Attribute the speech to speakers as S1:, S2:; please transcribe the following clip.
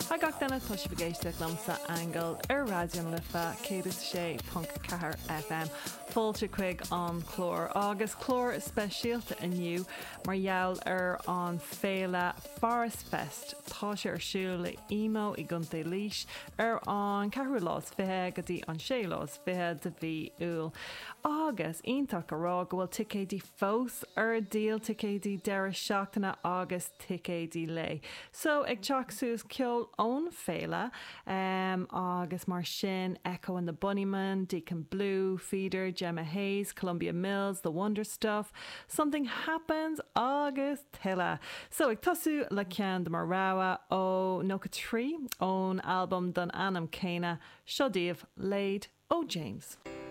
S1: Ha gach denna tá si begéisteach lamsa Angle ar radion lifa 106.4 FM. Fáilte chuig an chlór agus chlór speisialta inniu mar gheall ar an féile Forest Fest. Tá sé ar siúla imo I gunta líis ar an ceathrú lás fithe go dtí an sé lás fithe de bhí úl. Agus ionach ará go bhfuil ticéadí fós ar díal ticéadí deire seachtainna agus ticéadí lei. So ag teach sús ceol ón féile agus mar sin Echo and the Bunnymen, Deacon Blue, Feeder, Gemma Hayes, Columbia Mills, The Wonder Stuff, Something Happens agus Tilla. So ag tosú le cean de marráha ó Nocha Tree ón album don Anam Céine, Shodíomh Laid ó James.